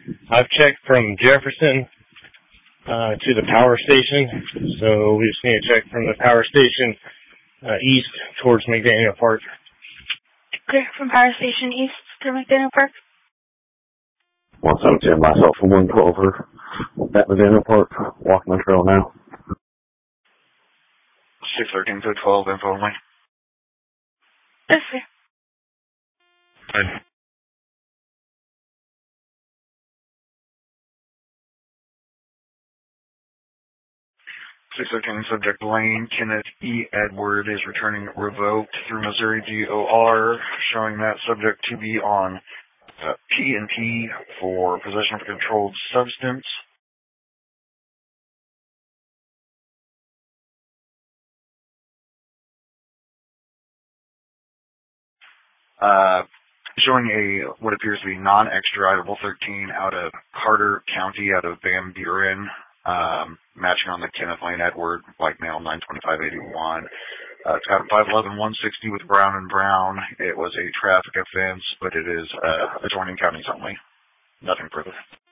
I've checked from Jefferson to the power station, so we just need to check from the power station east towards McDaniel Park. Okay, from power station east to McDaniel Park. 117 myself from 112 over at McDaniel Park, walking the trail now. 613 to 12 info only. Yes, sir. Good. 613 subject Lane Kenneth E. Edward is returning revoked through Missouri DOR, showing that subject to be on P&P for possession of a controlled substance. Showing what appears to be non-extraditable 13 out of Carter County, out of Van Buren, matching on the Kenneth Lane Edward, white male, 92581. It's got a 511 160 with Brown and Brown. It was a traffic offense, but it is adjoining counties only. Nothing further.